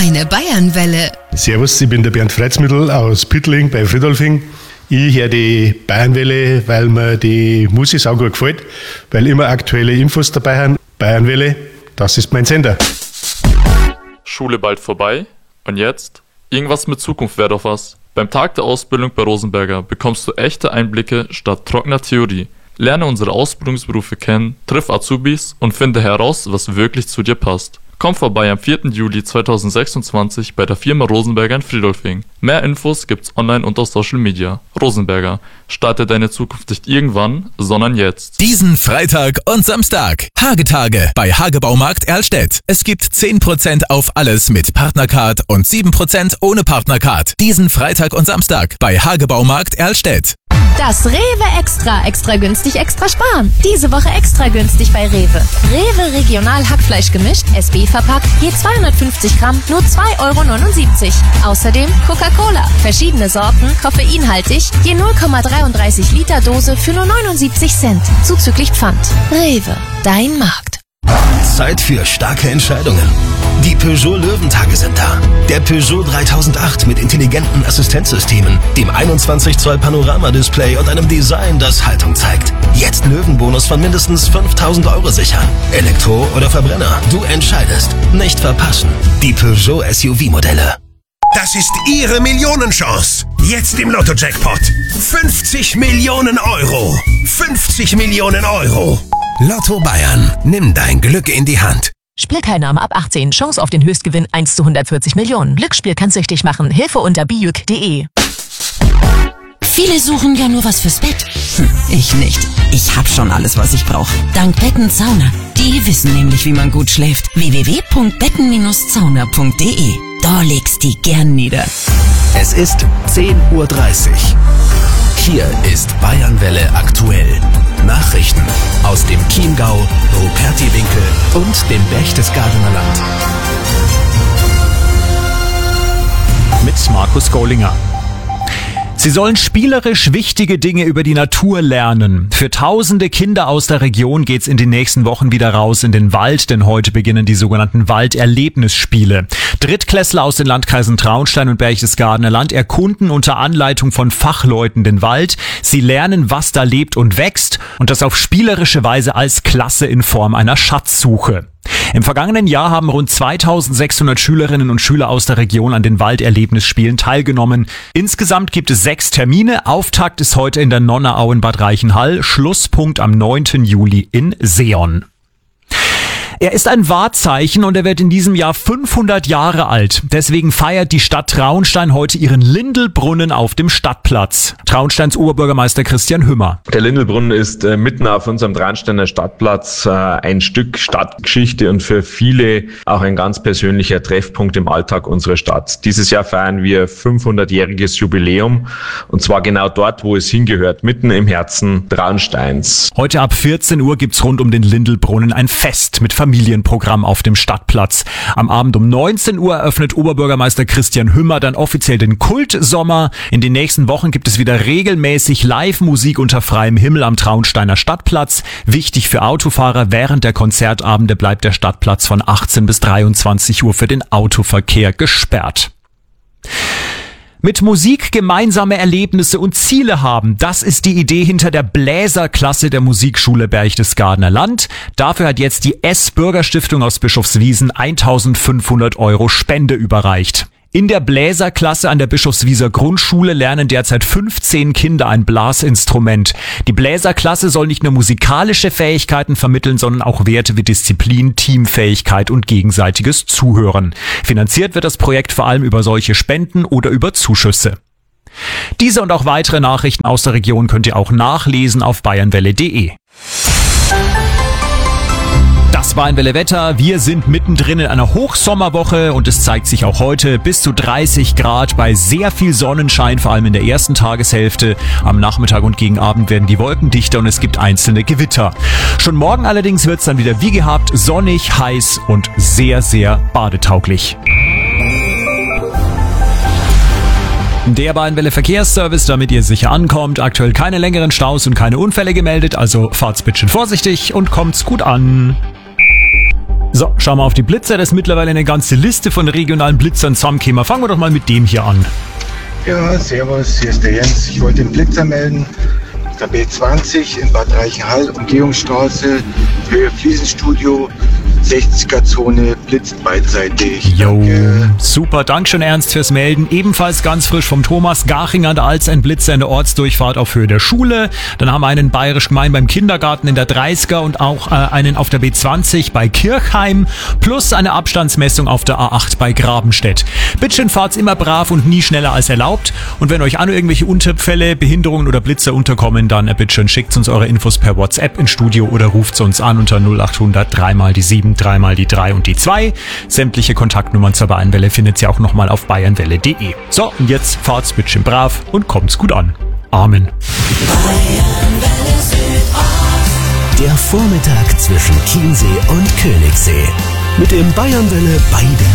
Meine Bayernwelle. Servus, ich bin der Bernd Freizmittel aus Püttling bei Friedolfing. Ich höre die Bayernwelle, weil mir die Musik saugut gefällt, weil immer aktuelle Infos dabei haben. Bayernwelle, das ist mein Sender. Schule bald vorbei? Und jetzt? Irgendwas mit Zukunft wäre doch was. Beim Tag der Ausbildung bei Rosenberger bekommst du echte Einblicke statt trockener Theorie. Lerne unsere Ausbildungsberufe kennen, triff Azubis und finde heraus, was wirklich zu dir passt. Komm vorbei am 4. Juli 2026 bei der Firma Rosenberger in Friedolfing. Mehr Infos gibt's online und auf Social Media. Rosenberger, starte deine Zukunft nicht irgendwann, sondern jetzt. Diesen Freitag und Samstag. Hagetage bei Hagebaumarkt Erlstedt. Es gibt 10% auf alles mit Partnercard und 7% ohne Partnercard. Diesen Freitag und Samstag bei Hagebaumarkt Erlstedt. Das Rewe Extra günstig, extra sparen. Diese Woche extra günstig bei Rewe. Rewe Regional Hackfleisch gemischt, SB verpackt, je 250 Gramm, nur 2,79 €. Außerdem Coca-Cola, verschiedene Sorten, koffeinhaltig, je 0,33 Liter Dose für nur 79 Cent, zuzüglich Pfand. Rewe, dein Markt. Zeit für starke Entscheidungen. Die Peugeot Löwentage sind da. Der Peugeot 3008 mit intelligenten Assistenzsystemen, dem 21 Zoll Panorama-Display und einem Design, das Haltung zeigt. Jetzt Löwenbonus von mindestens 5.000 € sichern. Elektro oder Verbrenner, du entscheidest. Nicht verpassen. Die Peugeot SUV-Modelle. Das ist Ihre Millionenchance. Jetzt im Lotto-Jackpot. 50 Millionen €. 50 Millionen €. Lotto Bayern. Nimm dein Glück in die Hand. Spielteilnahme ab 18. Chance auf den Höchstgewinn 1 zu 140 Millionen. Glücksspiel kann süchtig machen. Hilfe unter bijuk.de. Viele suchen ja nur was fürs Bett. Ich nicht. Ich hab schon alles, was ich brauche. Dank Betten Sauna. Die wissen nämlich, wie man gut schläft. www.betten-zauner.de. Da legst die gern nieder. Es ist 10:30 Uhr. Hier ist Bayernwelle aktuell. Nachrichten aus dem Chiemgau, Rupertiwinkel und dem Berchtesgadener Land. Mit Markus Gollinger. Sie sollen spielerisch wichtige Dinge über die Natur lernen. Für tausende Kinder aus der Region geht's in den nächsten Wochen wieder raus in den Wald, denn heute beginnen die sogenannten Walderlebnisspiele. Drittklässler aus den Landkreisen Traunstein und Berchtesgadener Land erkunden unter Anleitung von Fachleuten den Wald. Sie lernen, was da lebt und wächst, und das auf spielerische Weise als Klasse in Form einer Schatzsuche. Im vergangenen Jahr haben rund 2600 Schülerinnen und Schüler aus der Region an den Walderlebnisspielen teilgenommen. Insgesamt gibt es 6 Termine. Auftakt ist heute in der Nonnerau in Bad Reichenhall. Schlusspunkt am 9. Juli in Seeon. Er ist ein Wahrzeichen und er wird in diesem Jahr 500 Jahre alt. Deswegen feiert die Stadt Traunstein heute ihren Lindelbrunnen auf dem Stadtplatz. Traunsteins Oberbürgermeister Christian Hümmer. Der Lindelbrunnen ist mitten auf unserem Traunsteiner Stadtplatz ein Stück Stadtgeschichte und für viele auch ein ganz persönlicher Treffpunkt im Alltag unserer Stadt. Dieses Jahr feiern wir 500-jähriges Jubiläum und zwar genau dort, wo es hingehört, mitten im Herzen Traunsteins. Heute ab 14 Uhr gibt's rund um den Lindelbrunnen ein Fest mit Familienprogramm auf dem Stadtplatz. Am Abend um 19 Uhr eröffnet Oberbürgermeister Christian Hümmer dann offiziell den Kultsommer. In den nächsten Wochen gibt es wieder regelmäßig Live-Musik unter freiem Himmel am Traunsteiner Stadtplatz. Wichtig für Autofahrer, während der Konzertabende bleibt der Stadtplatz von 18 bis 23 Uhr für den Autoverkehr gesperrt. Mit Musik gemeinsame Erlebnisse und Ziele haben, das ist die Idee hinter der Bläserklasse der Musikschule Berchtesgadener Land. Dafür hat jetzt die S-Bürgerstiftung aus Bischofswiesen 1.500 € Spende überreicht. In der Bläserklasse an der Bischofswieser Grundschule lernen derzeit 15 Kinder ein Blasinstrument. Die Bläserklasse soll nicht nur musikalische Fähigkeiten vermitteln, sondern auch Werte wie Disziplin, Teamfähigkeit und gegenseitiges Zuhören. Finanziert wird das Projekt vor allem über solche Spenden oder über Zuschüsse. Diese und auch weitere Nachrichten aus der Region könnt ihr auch nachlesen auf bayernwelle.de. Das Bayernwelle Wetter. Wir sind mittendrin in einer Hochsommerwoche und es zeigt sich auch heute bis zu 30 Grad bei sehr viel Sonnenschein, vor allem in der ersten Tageshälfte. Am Nachmittag und gegen Abend werden die Wolken dichter und es gibt einzelne Gewitter. Schon morgen allerdings wird es dann wieder wie gehabt sonnig, heiß und sehr, sehr badetauglich. Der Bayernwelle Verkehrsservice, damit ihr sicher ankommt. Aktuell keine längeren Staus und keine Unfälle gemeldet, also fahrt's bitte vorsichtig und kommt's gut an. So, schauen wir auf die Blitzer. Das ist mittlerweile eine ganze Liste von regionalen Blitzern zusammengekommen. Fangen wir doch mal mit dem hier an. Ja, servus, hier ist der Jens. Ich wollte den Blitzer melden. Der B20 in Bad Reichenhall, Umgehungsstraße, Höhe Fliesenstudio, 60er-Zone, blitzt beidseitig. Jo, super, Dankeschön Ernst fürs Melden. Ebenfalls ganz frisch vom Thomas Garching an der Alz, ein Blitzer in der Ortsdurchfahrt auf Höhe der Schule. Dann haben wir einen bayerisch gemein beim Kindergarten in der 30er und auch einen auf der B20 bei Kirchheim plus eine Abstandsmessung auf der A8 bei Grabenstedt. Bitte fahrt's immer brav und nie schneller als erlaubt. Und wenn euch auch noch irgendwelche Unterfälle, Behinderungen oder Blitzer unterkommen, dann bitte schickt uns eure Infos per WhatsApp ins Studio oder ruft uns an unter 0800 3 mal die 7, 3 mal die 3 und die 2. Sämtliche Kontaktnummern zur Bayernwelle findet ihr auch nochmal auf bayernwelle.de. So, und jetzt fahrt's bitte brav und kommt's gut an. Amen. Der Vormittag zwischen Chiemsee und Königssee. Mit dem Bayernwelle Beide